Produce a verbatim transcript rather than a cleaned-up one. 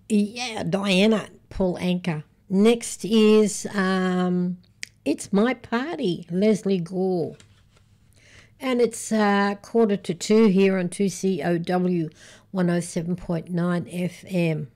Yeah, Diana, Paul Anka. Next is um, It's My Party, Leslie Gore. And it's uh, quarter to two here on two C O W one oh seven point nine F M.